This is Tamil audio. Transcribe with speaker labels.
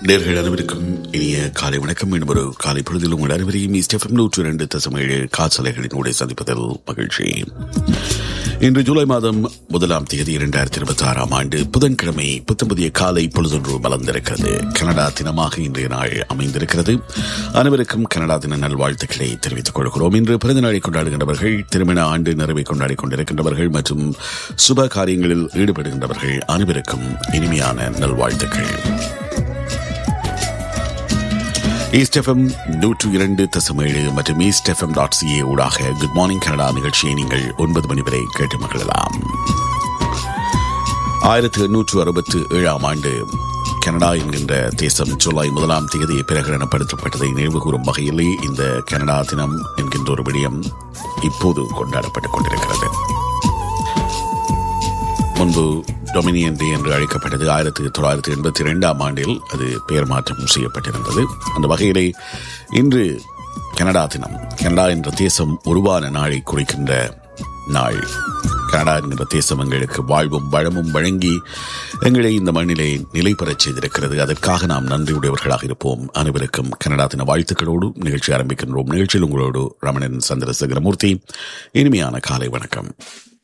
Speaker 1: நேர்கள் அனைவருக்கும் இனிய காலை வணக்கம். மீண்டும் ஒரு காலை பொழுதில் உங்கள் அனைவரையும் ஸ்டெஃபம் 102.7 காசலைகளின் சந்திப்பதில் மகிழ்ச்சி. இன்று ஜூலை மாதம் 1ஆம் தேதி 2026 ஆண்டு புதன்கிழமை புத்தம்பதிய காலை பொழுதொன்று மலர்ந்திருக்கிறது. கனடா தினமாக இன்றைய நாள் அமைந்திருக்கிறது. அனைவருக்கும் கனடா தின நல்வாழ்த்துக்களை தெரிவித்துக் கொள்கிறோம். இன்று பிறந்த நாளை கொண்டாடுகின்றவர்கள், திருமண ஆண்டு நிறைவை கொண்டாடிக் கொண்டிருக்கின்றவர்கள் மற்றும் சுப காரியங்களில் ஈடுபடுகின்றவர்கள் அனைவருக்கும் இனிமையான நல்வாழ்த்துக்கள். ஈஸ்ட்.எஃப்எம் 102.7 மற்றும் ஈஸ்ட்.எஃப்எம்.ca ஊடாக குட் மார்னிங் கனடா நிகழ்ச்சியை நீங்கள் 9 மணி வரை கேட்டு மகிழலாம். 1867 ஆண்டு கனடா என்கின்ற தேசம் ஜூலை 1ஆம் தேதி பிரகடனப்படுத்தப்பட்டதை நினைவு கூறும் வகையிலே இந்த கனடா தினம் என்கின்ற ஒரு விடயம் இப்போது கொண்டாடப்பட்டுக் கொண்டிருக்கிறது. முன்பு டொமினியன் டே என்று அழைக்கப்பட்டது. 1982 ஆண்டில் அது பெயர் மாற்றம் செய்யப்பட்டிருந்தது. அந்த வகையிலே இன்று கனடா தினம். கனடா என்ற தேசம் உருவான நாளை குறிக்கின்ற நாள். கனடா என்கின்ற தேசம் எங்களுக்கு வாழ்வும் வளமும் வழங்கி எங்களை இந்த மண்ணிலே நிலை பெறச் செய்திருக்கிறது. அதற்காக நாம் நன்றியுடையவர்களாக இருப்போம். அனைவருக்கும் கனடா தின வாழ்த்துக்களோடு நிகழ்ச்சி ஆரம்பிக்கின்றோம். நிகழ்ச்சியில் உங்களோடு ரமணன் சந்திரசேகரமூர்த்தி. இனிமையான காலை வணக்கம்.